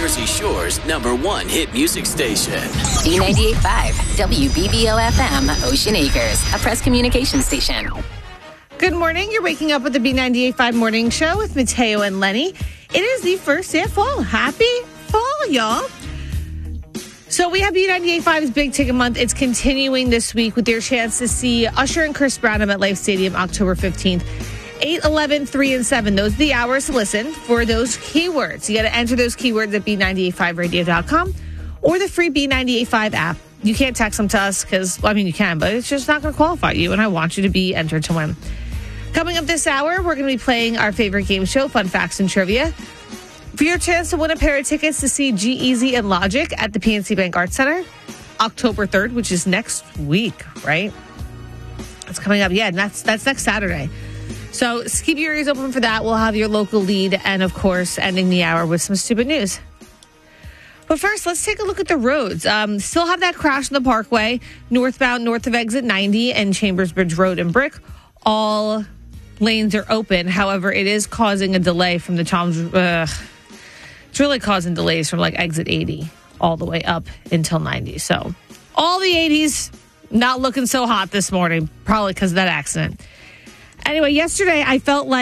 Jersey Shore's #1 hit music station. B98.5, WBBO-FM, Ocean Acres, a Press Communication station. Good morning. You're waking up with the B98.5 Morning Show with Mateo and Lenny. It is the first day of fall. Happy fall, y'all. So we have B98.5's Big Ticket Month. It's continuing this week with your chance to see Usher and Chris Brown at MetLife Stadium October 15th. 8, 11, 3, and 7. Those are the hours to listen for those keywords. You got to enter those keywords at B985radio.com or the free B985 app. You can't text them to us because, well, I mean, you can, but it's just not going to qualify you, and I want you to be entered to win. Coming up this hour, we're going to be playing our favorite game show, Fun Facts and Trivia. For your chance to win a pair of tickets to see G-Eazy and Logic at the PNC Bank Arts Center, October 3rd, which is next week, right? It's coming up. Yeah, that's next Saturday. So keep your ears open for that. We'll have your local lead and, of course, ending the hour with some stupid news. But first, let's take a look at the roads. Still have that crash in the Parkway, northbound north of exit 90 and Chambersbridge Road and Brick. All lanes are open. However, it is causing a delay from the it's really causing delays from like exit 80 all the way up until 90. So all the 80s not looking so hot this morning, probably because of that accident. Anyway, yesterday I felt like